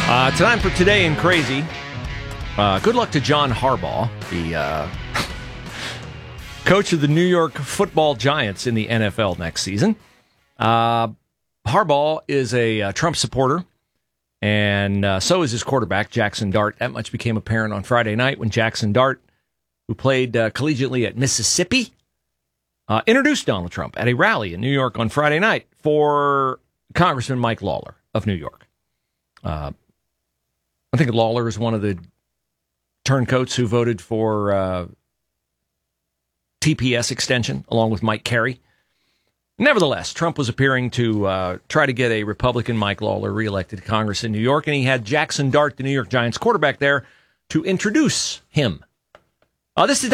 Time for Today in Crazy. Good luck to John Harbaugh, the coach of the New York Football Giants in the NFL next season. Harbaugh is a Trump supporter, and so is his quarterback, Jackson Dart. That much became apparent on Friday night when Jackson Dart, who played collegiately at Mississippi, introduced Donald Trump at a rally in New York on Friday night for Congressman Mike Lawler of New York. I think Lawler is one of the turncoats who voted for TPS extension, along with Mike Carey. Nevertheless, Trump was appearing to try to get a Republican, Mike Lawler, reelected to Congress in New York, and he had Jackson Dart, the New York Giants quarterback, there to introduce him. This is